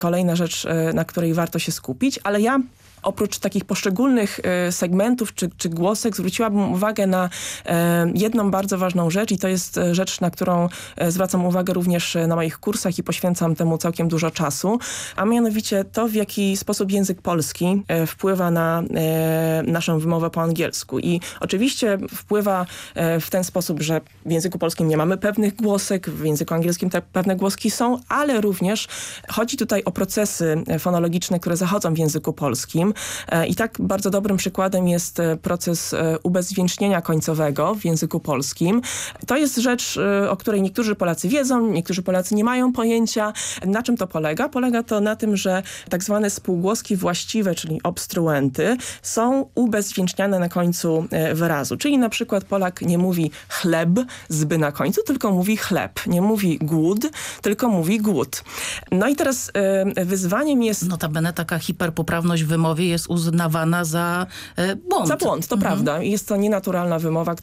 kolejna rzecz, na której warto się skupić, ale ja oprócz takich poszczególnych segmentów czy głosek zwróciłabym uwagę na jedną bardzo ważną rzecz i to jest rzecz, na którą zwracam uwagę również na moich kursach i poświęcam temu całkiem dużo czasu, a mianowicie to, w jaki sposób język polski wpływa na naszą wymowę po angielsku. I oczywiście wpływa w ten sposób, że w języku polskim nie mamy pewnych głosek, w języku angielskim te pewne głoski są, ale również chodzi tutaj o procesy fonologiczne, które zachodzą w języku polskim. I tak bardzo dobrym przykładem jest proces ubezdźwięcznienia końcowego w języku polskim. To jest rzecz, o której niektórzy Polacy wiedzą, niektórzy Polacy nie mają pojęcia. Na czym to polega? Polega to na tym, że tak zwane spółgłoski właściwe, czyli obstruenty, są ubezdźwięczniane na końcu wyrazu. Czyli na przykład Polak nie mówi chleb z by na końcu, tylko mówi chleb. Nie mówi głód, tylko mówi głód. No i teraz wyzwaniem jest... Notabene taka hiperpoprawność w wymowie jest uznawana za błąd. Za błąd, to prawda. Jest to nienaturalna wymowa,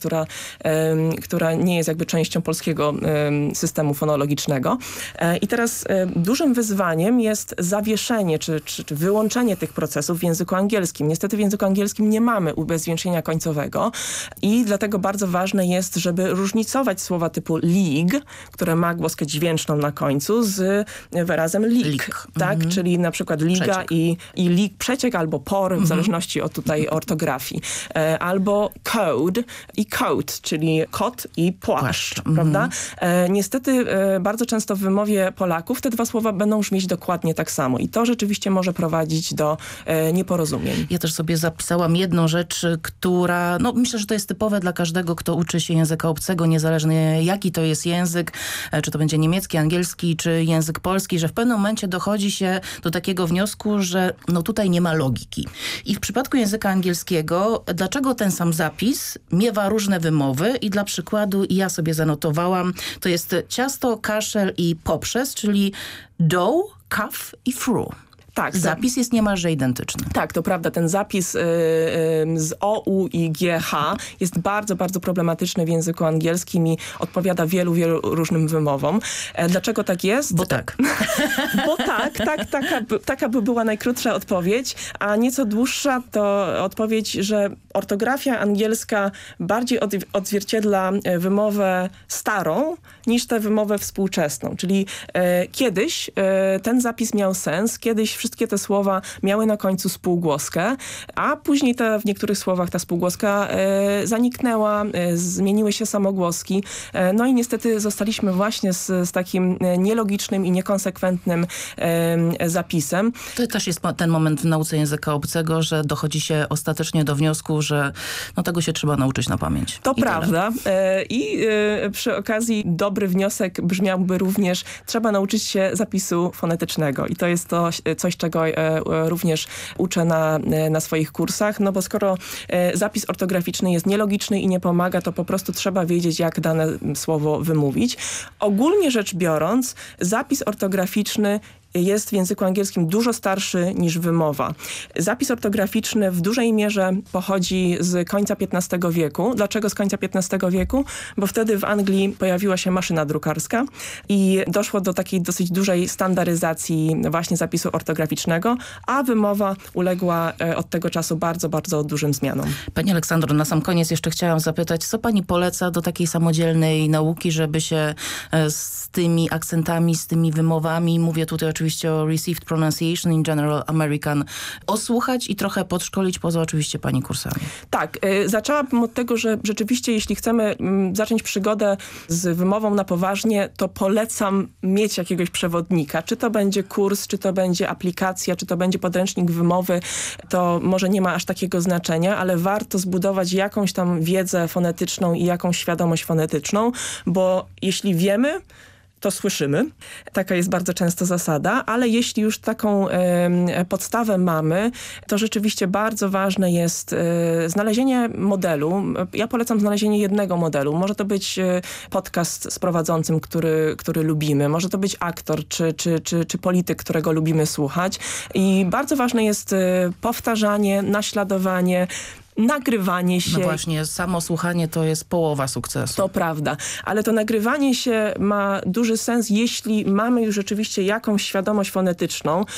która nie jest jakby częścią polskiego systemu fonologicznego. I teraz dużym wyzwaniem jest zawieszenie czy wyłączenie tych procesów w języku angielskim. Niestety w języku angielskim nie mamy ubezdźwięcznienia końcowego i dlatego bardzo ważne jest, żeby różnicować słowa typu league, które ma głoskę dźwięczną na końcu, z wyrazem leak. Tak? Czyli na przykład liga i leak przeciek albo por, w zależności od tutaj ortografii. Albo code i coat, czyli kot i płaszcz, prawda? Niestety bardzo często w wymowie Polaków te dwa słowa będą brzmieć dokładnie tak samo i to rzeczywiście może prowadzić do nieporozumień. Ja też sobie zapisałam jedną rzecz, która, no myślę, że to jest typowe dla każdego, kto uczy się języka obcego, niezależnie jaki to jest język, czy to będzie niemiecki, angielski, czy język polski, że w pewnym momencie dochodzi się do takiego wniosku, że no tutaj nie ma logiki. I w przypadku języka angielskiego, dlaczego ten sam zapis miewa różne wymowy i dla przykładu ja sobie zanotowałam, to jest ciasto, kaszel i poprzez, czyli dough, cuff i through. Tak, zapis jest niemalże identyczny. Tak, to prawda. Ten zapis z O, U i G, H jest bardzo, bardzo problematyczny w języku angielskim i odpowiada wielu różnym wymowom. Dlaczego tak jest? Bo tak. Bo taka by była najkrótsza odpowiedź, a nieco dłuższa to odpowiedź, że ortografia angielska bardziej odzwierciedla wymowę starą niż tę wymowę współczesną. Czyli kiedyś ten zapis miał sens, kiedyś wszystkie te słowa miały na końcu spółgłoskę, a później w niektórych słowach ta spółgłoska zaniknęła, zmieniły się samogłoski. No i niestety zostaliśmy właśnie z takim nielogicznym i niekonsekwentnym zapisem. To też jest ten moment w nauce języka obcego, że dochodzi się ostatecznie do wniosku, że no tego się trzeba nauczyć na pamięć. To prawda. I przy okazji dobry wniosek brzmiałby również, trzeba nauczyć się zapisu fonetycznego. I to jest to coś, czego również uczę na swoich kursach, no bo skoro zapis ortograficzny jest nielogiczny i nie pomaga, to po prostu trzeba wiedzieć, jak dane słowo wymówić. Ogólnie rzecz biorąc, zapis ortograficzny jest w języku angielskim dużo starszy niż wymowa. Zapis ortograficzny w dużej mierze pochodzi z końca XV wieku. Dlaczego z końca XV wieku? Bo wtedy w Anglii pojawiła się maszyna drukarska i doszło do takiej dosyć dużej standaryzacji właśnie zapisu ortograficznego, a wymowa uległa od tego czasu bardzo, bardzo dużym zmianom. Pani Aleksandro, na sam koniec jeszcze chciałam zapytać, co pani poleca do takiej samodzielnej nauki, żeby się z tymi akcentami, z tymi wymowami, mówię tutaj oczywiście o Received Pronunciation in General American, osłuchać i trochę podszkolić poza oczywiście pani kursami. Tak, zaczęłabym od tego, że rzeczywiście jeśli chcemy zacząć przygodę z wymową na poważnie, to polecam mieć jakiegoś przewodnika. Czy to będzie kurs, czy to będzie aplikacja, czy to będzie podręcznik wymowy, to może nie ma aż takiego znaczenia, ale warto zbudować jakąś tam wiedzę fonetyczną i jakąś świadomość fonetyczną, bo jeśli wiemy, to słyszymy. Taka jest bardzo często zasada, ale jeśli już taką podstawę mamy, to rzeczywiście bardzo ważne jest znalezienie modelu. Ja polecam znalezienie jednego modelu. Może to być podcast z prowadzącym, który lubimy. Może to być aktor czy polityk, którego lubimy słuchać. I bardzo ważne jest powtarzanie, naśladowanie, nagrywanie się. No właśnie, samo słuchanie to jest połowa sukcesu. To prawda, ale to nagrywanie się ma duży sens, jeśli mamy już rzeczywiście jakąś świadomość fonetyczną,